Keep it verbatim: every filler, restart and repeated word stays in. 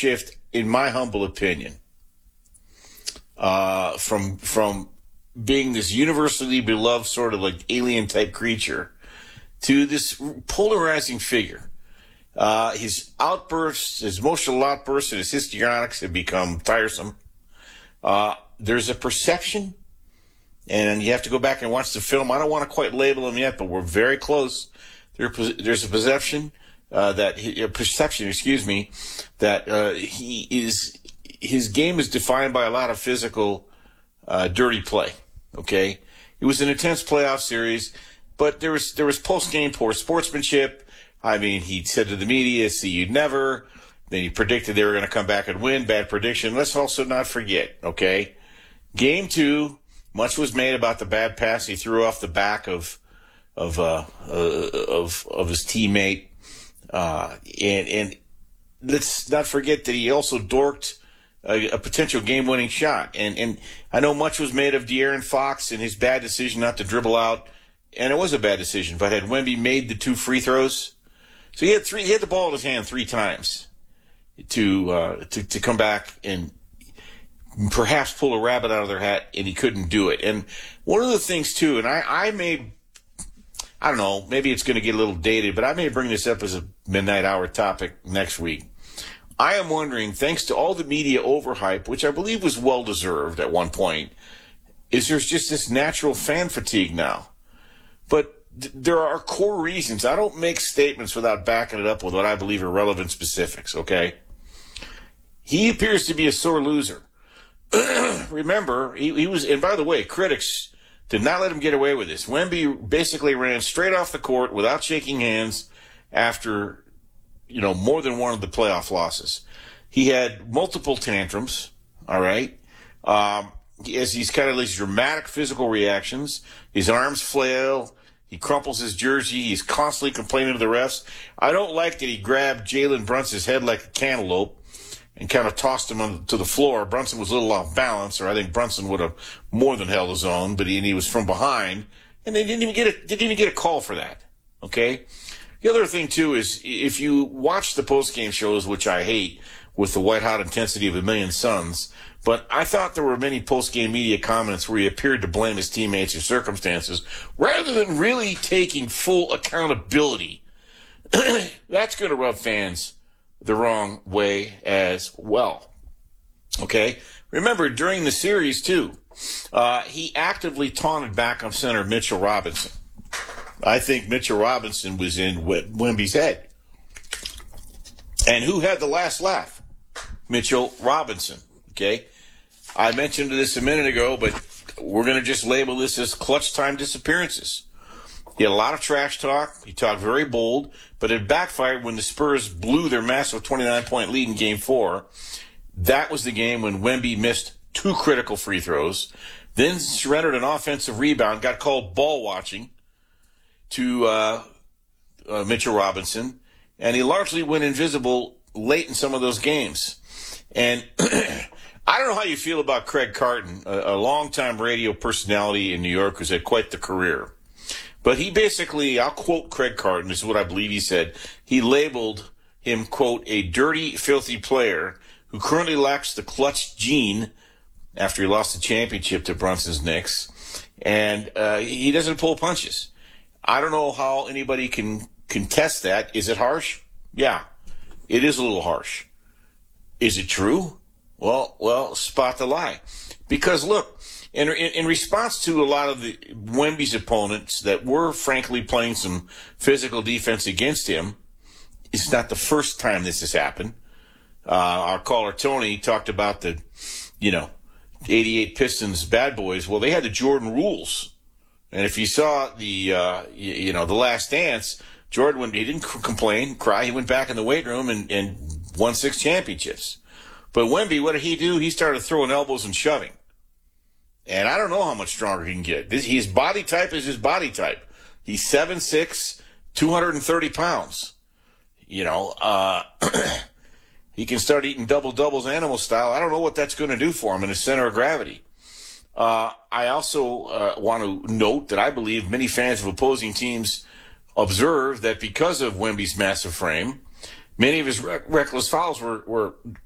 shift, in my humble opinion, uh, from from being this universally beloved sort of like alien type creature to this polarizing figure. Uh, his outbursts, his emotional outbursts, and his histrionics have become tiresome. Uh, there's a perception, and you have to go back and watch the film. I don't want to quite label him yet, but we're very close. There, there's a perception uh, that he, a perception, excuse me, that uh, he is his game is defined by a lot of physical, uh, dirty play. Okay, it was an intense playoff series, but there was there was post game poor sportsmanship. I mean, he said to the media, "See you never." Then he predicted they were going to come back and win. Bad prediction. Let's also not forget. Okay, game two. Much was made about the bad pass he threw off the back of of uh, uh of of his teammate, uh, and and let's not forget that he also dorked a, a potential game-winning shot. And and I know much was made of De'Aaron Fox and his bad decision not to dribble out, and it was a bad decision. But had Wemby made the two free throws, so he had three, he had the ball in his hand three times to uh, to to come back and perhaps pull a rabbit out of their hat, and he couldn't do it. And one of the things, too, and I, I may, I don't know, maybe it's going to get a little dated, but I may bring this up as a midnight hour topic next week. I am wondering, thanks to all the media overhype, which I believe was well-deserved at one point, is there's just this natural fan fatigue now. But th- there are core reasons. I don't make statements without backing it up with what I believe are relevant specifics, okay? He appears to be a sore loser. Remember, he, he was, and by the way, critics did not let him get away with this. Wemby basically ran straight off the court without shaking hands after, you know, more than one of the playoff losses. He had multiple tantrums, all right? Um, he has these kind of these dramatic physical reactions. His arms flail. He crumples his jersey. He's constantly complaining to the refs. I don't like that he grabbed Jalen Brunson's head like a cantaloupe and kind of tossed him on, to the floor. Brunson was a little off balance, or I think Brunson would have more than held his own, but he, and he was from behind, and they didn't even get a, didn't even get a call for that, okay? The other thing, too, is if you watch the post-game shows, which I hate, with the white-hot intensity of a million suns, but I thought there were many post-game media comments where he appeared to blame his teammates or circumstances, rather than really taking full accountability. That's going to rub fans the wrong way as well. Okay? Remember, during the series, too, uh, he actively taunted backup center Mitchell Robinson. I think Mitchell Robinson was in Wemby's head. And who had the last laugh? Mitchell Robinson. Okay? I mentioned this a minute ago, but we're going to just label this as clutch time disappearances. He had a lot of trash talk. He talked very bold, but it backfired when the Spurs blew their massive twenty-nine point lead in Game four. That was the game when Wemby missed two critical free throws, then surrendered an offensive rebound, got called ball watching to uh, uh, Mitchell Robinson, and he largely went invisible late in some of those games. And I don't know how you feel about Craig Carton, a, a longtime radio personality in New York who's had quite the career. But he basically, I'll quote Craig Carton, this is what I believe he said. He labeled him, quote, a dirty, filthy player who currently lacks the clutch gene after he lost the championship to Brunson's Knicks. And uh, he doesn't pull punches. I don't know how anybody can contest that. Is it harsh? Yeah, it is a little harsh. Is it true? Well, well, spot the lie. Because, look, In, in, in response to a lot of the Wemby's opponents that were, frankly, playing some physical defense against him, it's not the first time this has happened. Uh, our caller, Tony, talked about the, you know, eighty-eight Pistons bad boys. Well, they had the Jordan rules. And if you saw the, uh, you, you know, the Last Dance, Jordan, when he didn't complain, cry, he went back in the weight room and, and won six championships. But Wemby, what did he do? He started throwing elbows and shoving. And I don't know how much stronger he can get. This, his body type is his body type. He's seven six, two hundred thirty pounds. You know, uh, he can start eating double-doubles animal style. I don't know what that's going to do for him in his center of gravity. Uh, I also uh, want to note that I believe many fans of opposing teams observe that because of Wemby's massive frame, many of his rec- reckless fouls were, were